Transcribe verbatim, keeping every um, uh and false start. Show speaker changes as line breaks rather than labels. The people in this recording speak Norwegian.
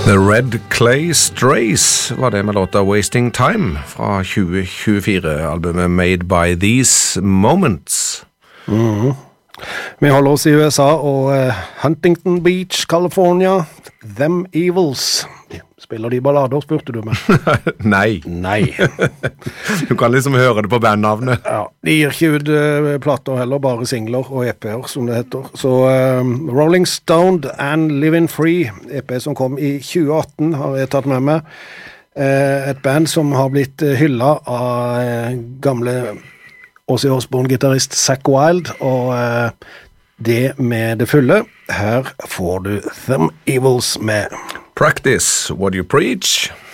The Red Clay Strays var det med låta Wasting Time fra tjue tjuefire, albumet Made by These Moments.
Mm. Vi holder oss i U S A og uh, Huntington Beach, California, Them Evils. Spiller de ballader, spurte du meg?
Nei.
Nei.
Du kan liksom høre det på bandnavnet.
Ja, de gir ikke ut uh, plater heller, bare singler og E P-er, som det heter. Så um, Rolling Stone and Living Free, E P som kom i tjue atten, har jeg tatt med meg. Uh, et band som har blitt uh, hyllet av uh, gamle Ozzy Osbourne-gitarrist Zakk Wylde, og uh, det med det fulle. Her får du Them Evils med
Practice what you preach.